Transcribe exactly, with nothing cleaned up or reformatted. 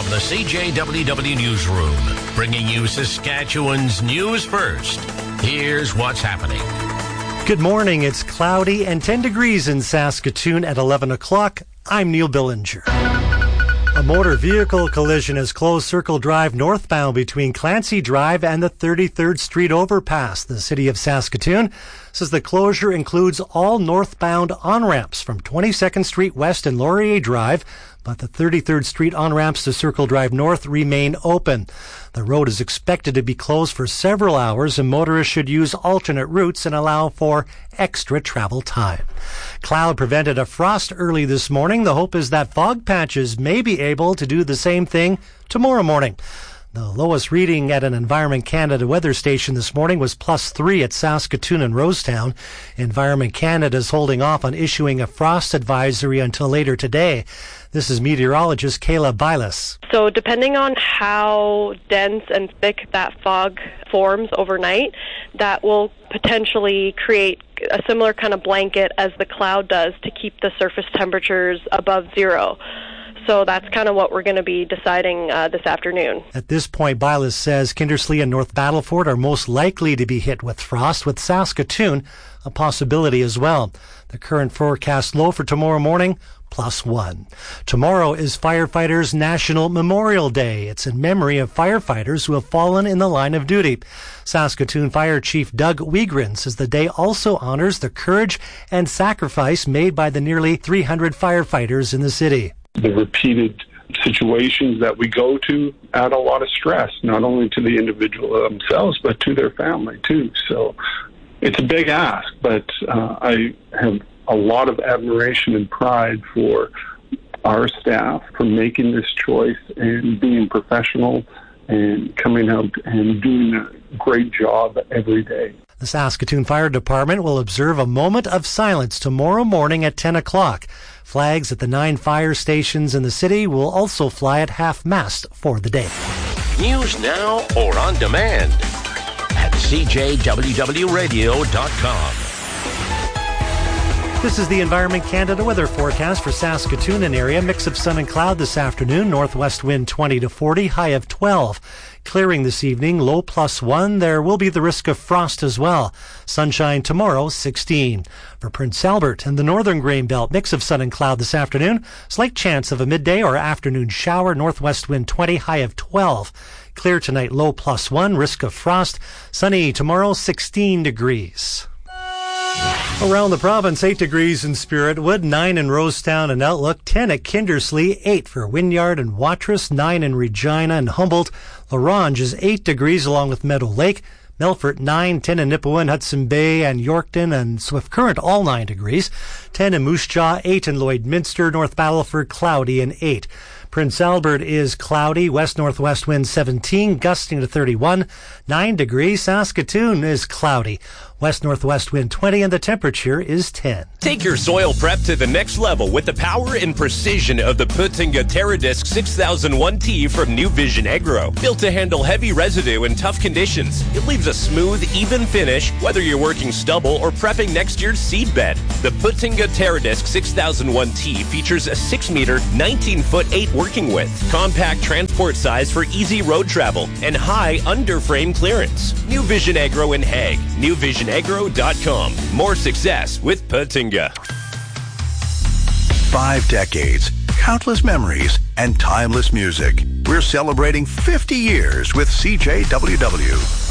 the C J W W Newsroom, bringing you Saskatchewan's news first. Here's what's happening. Good morning. It's cloudy and ten degrees in Saskatoon at eleven o'clock. I'm Neil Billinger. A motor vehicle collision has closed Circle Drive northbound between Clancy Drive and the thirty-third Street overpass. The city of Saskatoon says the closure includes all northbound on-ramps from twenty-second Street West and Laurier Drive, but the thirty-third Street on-ramps to Circle Drive North remain open. The road is expected to be closed for several hours, and motorists should use alternate routes and allow for extra travel time. Cloud prevented a frost early this morning. The hope is that fog patches may be able to do the same thing tomorrow morning. The lowest reading at an Environment Canada weather station this morning was plus three at Saskatoon and Rosetown. Environment Canada is holding off on issuing a frost advisory until later today. This is meteorologist Kayla Bilas. So depending on how dense and thick that fog forms overnight, that will potentially create a similar kind of blanket as the cloud does to keep the surface temperatures above zero. So that's kind of what we're going to be deciding uh, this afternoon. At this point, Bilas says Kindersley and North Battleford are most likely to be hit with frost, with Saskatoon a possibility as well. The current forecast low for tomorrow morning, plus one. Tomorrow is Firefighters National Memorial Day. It's in memory of firefighters who have fallen in the line of duty. Saskatoon Fire Chief Doug Wiegren says the day also honors the courage and sacrifice made by the nearly three hundred firefighters in the city. The repeated situations that we go to add a lot of stress, not only to the individual themselves, but to their family too. So it's a big ask, but uh, I have a lot of admiration and pride for our staff for making this choice and being professional and coming out and doing a great job every day. The Saskatoon Fire Department will observe a moment of silence tomorrow morning at ten o'clock. Flags at the nine fire stations in the city will also fly at half-mast for the day. News now or on demand at C J W W radio dot com. This is the Environment Canada weather forecast for Saskatoon and area. Mix of sun and cloud this afternoon. Northwest wind twenty to forty, high of twelve. Clearing this evening, low plus one. There will be the risk of frost as well. Sunshine tomorrow, sixteen. For Prince Albert and the northern grain belt, mix of sun and cloud this afternoon. Slight chance of a midday or afternoon shower. Northwest wind twenty, high of twelve. Clear tonight, low plus one. Risk of frost. Sunny tomorrow, sixteen degrees. Around the province, eight degrees in Spiritwood, nine in Rosetown and Outlook, ten at Kindersley, eight for Wynyard and Watrous, nine in Regina and Humboldt. La Ronge is eight degrees along with Meadow Lake. Melfort, nine, ten in Nipawin, Hudson Bay and Yorkton and Swift Current, all nine degrees. ten in Moose Jaw, eight in Lloydminster, North Battleford, cloudy and eight. Prince Albert is cloudy, west-northwest wind seventeen, gusting to thirty-one, nine degrees. Saskatoon is cloudy, west-northwest wind twenty, and the temperature is ten. Take your soil prep to the next level with the power and precision of the Puttinga TerraDisc six thousand one T from New Vision Agro. Built to handle heavy residue in tough conditions, it leaves a smooth, even finish, whether you're working stubble or prepping next year's seed bed. The Puttinga TerraDisc six thousand one T features a six meter, nineteen foot eight working width, compact transport size for easy road travel, and high underframe clearance. New Vision Agro in Hague. new vision agro dot com. More success with Puttinga. Five decades, countless memories, and timeless music. We're celebrating fifty years with C J W W.